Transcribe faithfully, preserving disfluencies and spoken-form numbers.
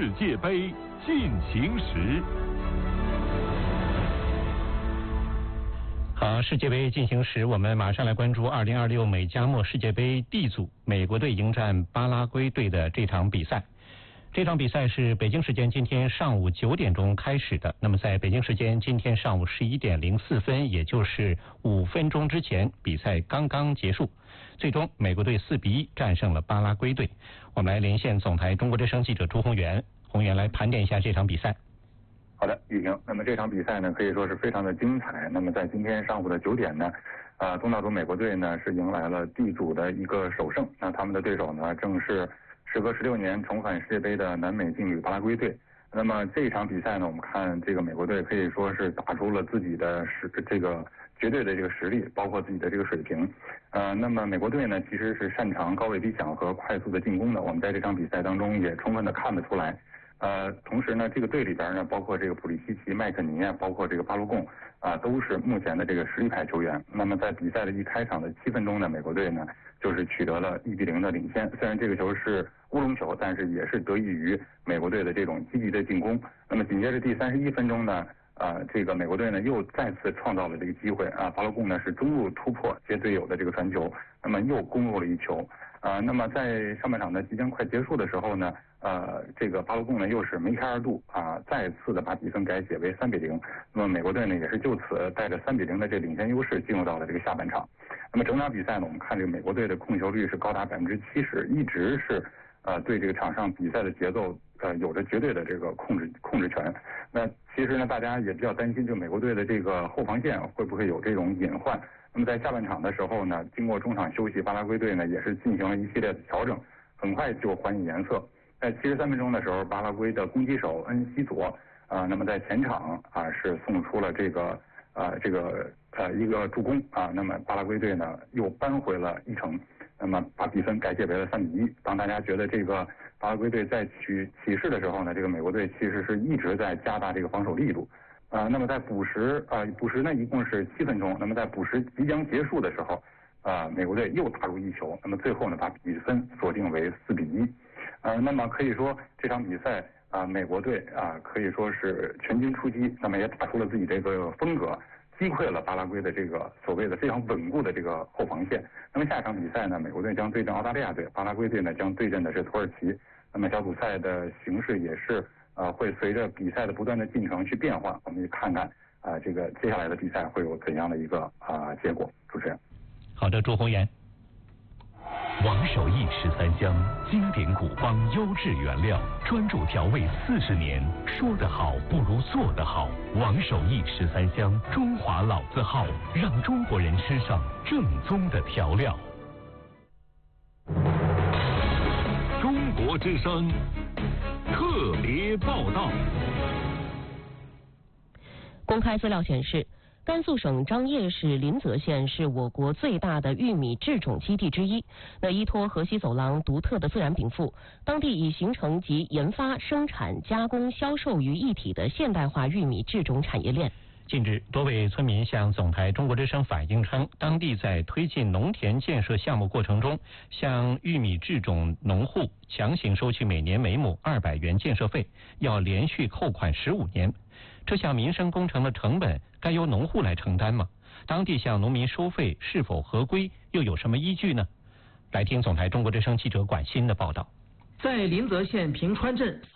世界杯进行时。 好，世界杯进行时，我们马上来关注二零二六美加墨世界杯 D 组美国队迎战巴拉圭队的这场比赛。这场比赛是北京时间今天上午九点钟开始的。那么在北京时间今天上午十一点零四分，也就是五分钟之前，比赛刚刚结束。最终，美国队四比一战胜了巴拉圭队。我们来连线总台中国之声记者朱宏元，宏元来盘点一下这场比赛。 好的，雨婷。那么这场比赛呢，可以说是非常的精彩。那么在今天上午的九点呢，呃，东道主美国队呢是迎来了 D 组的一个首胜。那他们的对手呢，正是时隔十六年重返世界杯的南美劲旅巴拉圭队。那么这一场比赛呢，我们看这个美国队可以说是打出了自己的实这个绝对的这个实力，包括自己的这个水平。呃，那么美国队呢，其实是擅长高位逼抢和快速的进攻的。我们在这场比赛当中也充分的看得出来。呃，同时呢，这个队里边呢，包括这个普利西奇、麦克尼啊，包括这个巴洛贡啊、呃，都是目前的这个实力派球员。那么在比赛的一开场的七分钟呢，美国队呢就是取得了一比零的领先。虽然这个球是乌龙球，但是也是得益于美国队的这种积极的进攻。那么紧接着第三十一分钟呢，啊、呃，这个美国队呢又再次创造了这个机会啊，巴洛贡呢是中路突破接队友的这个传球，那么又攻入了一球。啊、呃，那么在上半场呢即将快结束的时候呢，呃，这个巴洛贡呢又是梅开二度啊、呃，再次的把比分改写为三比零。那么美国队呢也是就此带着三比零的这领先优势进入到了这个下半场。那么整场比赛呢，我们看这个美国队的控球率是高达百分之七十，一直是呃对这个场上比赛的节奏呃有着绝对的这个控制控制权。那其实呢，大家也比较担心，就美国队的这个后防线会不会有这种隐患。那么在下半场的时候呢，经过中场休息，巴拉圭队呢也是进行了一系列的调整，很快就还以颜色。在七十三分钟的时候，巴拉圭的攻击手恩西佐啊、呃，那么在前场啊、呃、是送出了这个呃这个呃一个助攻啊、呃，那么巴拉圭队呢又扳回了一城，那么把比分改写为了三比一。当大家觉得这个巴拉圭队在取起势的时候呢，这个美国队其实是一直在加大这个防守力度。啊、呃，那么在补时啊、呃，补时呢一共是七分钟。那么在补时即将结束的时候，啊、呃，美国队又打入一球。那么最后呢，把比分锁定为四比一。呃，那么可以说这场比赛啊、呃，美国队啊、呃、可以说是全军出击，那么也打出了自己这个风格，击溃了巴拉圭的这个所谓的非常稳固的这个后防线。那么下一场比赛呢，美国队将对阵澳大利亚队，巴拉圭队呢将对阵的是土耳其。那么小组赛的形势也是。呃，会随着比赛的不断的进程去变化，我们去看看啊、呃，这个接下来的比赛会有怎样的一个啊、呃、结果。主持人， 好的，朱宏元。 王守义十三香，经典古方优质原料，专注调味四十年，说得好不如做得好。王守义十三香，中华老字号，让中国人吃上正宗的调料。中国之声特别报道。 公开资料显示，甘肃省张掖市临泽县是我国最大的玉米制种基地之一。那依托河西走廊独特的自然禀赋，当地已形成集研发、生产、加工、销售于一体的现代化玉米制种产业链。 近日，多位村民向总台中国之声反映称，当地在推进农田建设项目过程中，向玉米制种农户强行收取每年每亩二百元建设费，要连续扣款十五年。这项民生工程的成本该由农户来承担吗？当地向农民收费是否合规，又有什么依据呢？来听总台中国之声记者管鑫的报道。 在临泽县平川镇